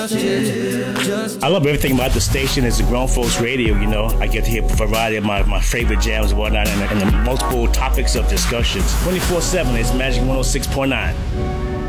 I love everything about the station. It's a grown folks radio, you know. I get to hear a variety of my favorite jams and whatnot, and the multiple topics of discussions. 24/7, it's Magic 106.9.